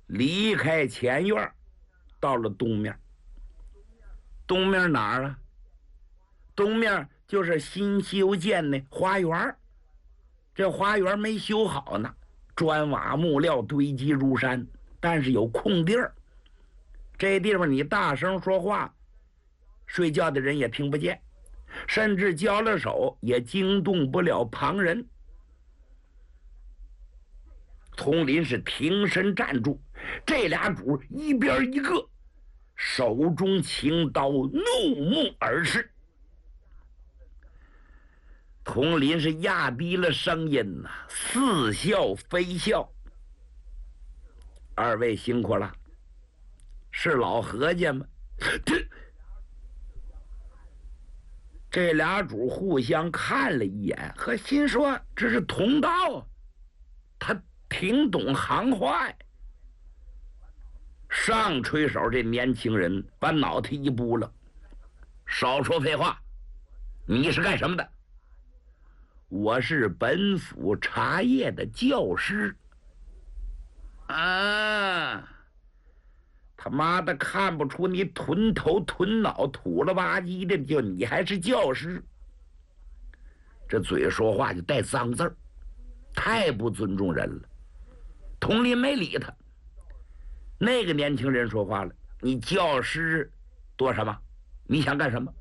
离开前院，到了东面。东面哪儿啊？东面就是新修建的花园，这花园没修好呢，砖瓦木料堆积如山，但是有空地儿。这地方你大声说话，睡觉的人也听不见，甚至交了手也惊动不了旁人。佟林是挺身站住，这俩主一边一个，手中青刀怒目而视。佟林是压低了声音呐，似笑非笑：“二位辛苦了，是老何家吗？”这俩主互相看了一眼，和心说这是同道，他挺懂行话呀。上吹手这年轻人把脑袋一拨了：“少说废话，你是干什么的？”“我是本府茶叶的教师。”“啊，他妈的看不出你臀头臀脑土了吧唧的，就你还是教师？这嘴说话就带脏字儿，太不尊重人了。”佟林没理他。那个年轻人说话了：“你教师多什么？你想干什么？”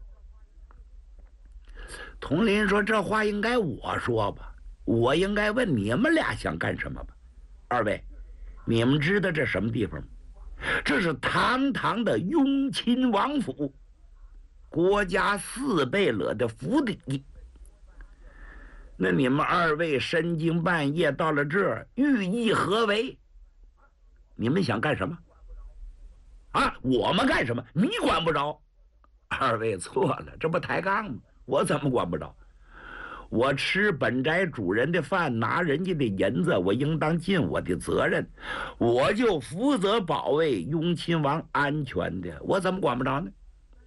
佟林说：“这话应该我说吧，我应该问你们俩想干什么吧？二位，你们知道这什么地方吗？这是堂堂的雍亲王府，国家4贝勒的府邸。那你们二位深更半夜到了这儿，寓意何为？你们想干什么？啊，我们干什么？你管不着。”“二位错了，这不抬杠吗？我怎么管不着？我吃本宅主人的饭，拿人家的银子，我应当尽我的责任，我就负责保卫雍亲王安全的，我怎么管不着呢？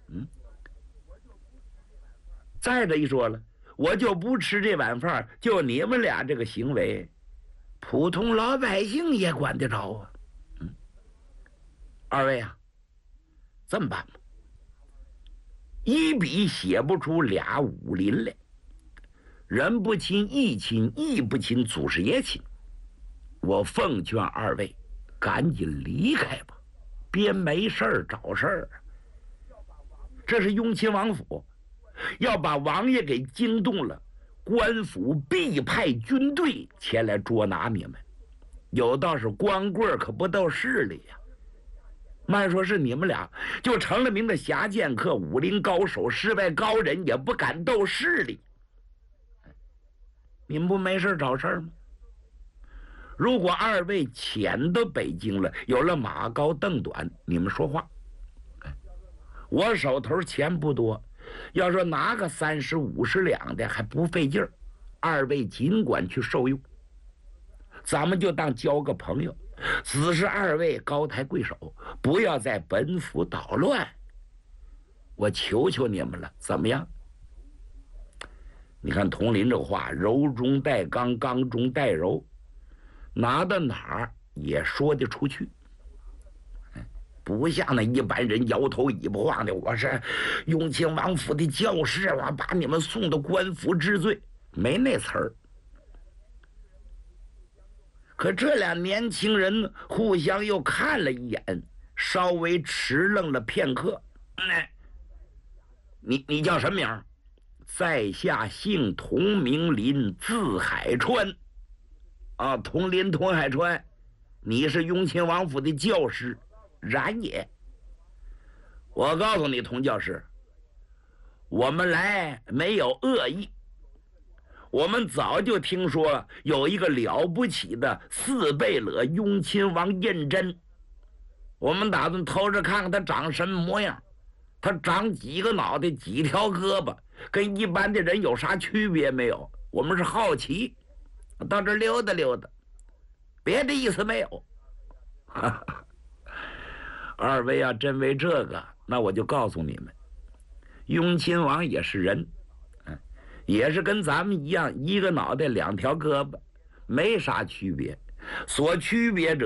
再者一说了，我就不吃这碗饭，就你们俩这个行为，普通老百姓也管得着啊。二位啊，这么办吧，一笔写不出俩武林来，人不亲义亲，义不亲祖师爷亲。我奉劝二位赶紧离开吧，别没事儿找事儿。这是雍亲王府，要把王爷给惊动了，官府必派军队前来捉拿你们。有道是光棍可不斗势力呀。慢说是你们俩，就成了名的侠剑客、武林高手、世外高人，也不敢斗势力。你们不没事找事吗？如果二位潜到北京了，有了马高凳短，你们说话。我手头钱不多，要说拿个30、50两的还不费劲儿，二位尽管去受用，咱们就当交个朋友。只是二位高抬贵手，不要在本府捣乱，我求求你们了，怎么样？你看佟林这话柔中带刚，刚中带柔，拿到哪儿也说得出去，不像那一般人摇头尾巴晃的。我是雍亲王府的教师，我把你们送到官府治罪，没那词儿。可这俩年轻人互相又看了一眼，稍微迟愣了片刻。你叫什么名？在下姓佟，名林，字海川。啊，佟林，佟海川，你是雍亲王府的教师？然也。我告诉你，佟教师，我们来没有恶意。我们早就听说有一个了不起的4贝勒雍亲王胤禛，我们打算偷着看看他长什么模样。他长几个脑袋，几条胳膊，跟一般的人有啥区别没有？我们是好奇，到这溜达溜达，别的意思没有。二位要真为这个，那我就告诉你们，雍亲王也是人，也是跟咱们一样，一个脑袋2条胳膊，没啥区别。所区别者